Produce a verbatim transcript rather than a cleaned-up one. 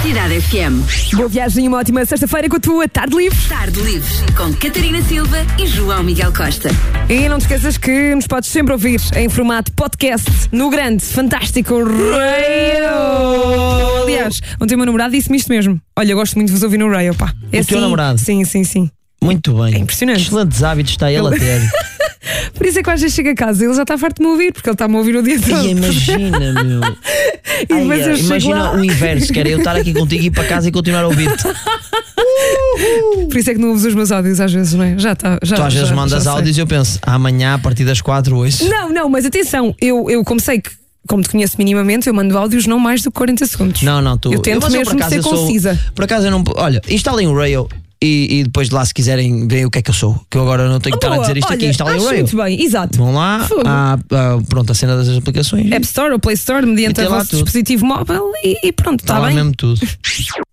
Cidade F M. Boa viagem e uma ótima sexta-feira com a tua Tarde Livre. Tarde Livre, com Catarina Silva e João Miguel Costa. E não te esqueças que nos podes sempre ouvir em formato podcast no grande, fantástico Radio. Aliás, ontem o meu namorado disse-me isto mesmo. Olha, eu gosto muito de vos ouvir no Radio, pá. É o assim, teu namorado? Sim, sim, sim. Muito bem. É impressionante. Excelentes hábitos está ele a ter. Por isso é que às vezes chega a casa e ele já está farto de me ouvir, porque ele está-me a ouvir o dia todo. E imagina, meu. E depois Ai, eu chego imagina lá. o inverso, que era eu estar aqui contigo e ir para casa e continuar a ouvir-te. Por isso é que não ouves os meus áudios às vezes, não é? Já está. Já, Tu às vezes já, mandas já sei. áudios e eu penso, amanhã a partir das quatro hoje. Não, não, mas atenção, eu, eu como sei que, como te conheço minimamente, eu mando áudios não mais do que quarenta segundos. Não, não, tu. Eu tento mas mesmo por acaso, ser eu sou- concisa. Por acaso eu não. Olha, instalem o Rail e, e depois de lá, se quiserem, veem o que é que eu sou. Que eu agora não tenho que estar a Boa, dizer isto olha, aqui. Instalem o acho Rail. muito bem, exato. Vão lá, Fogo. há, há, pronto, a cena das aplicações. App Store ou Play Store, mediante E tem o lá vosso tudo. dispositivo móvel e, e pronto, Está está lá bem? mesmo tudo.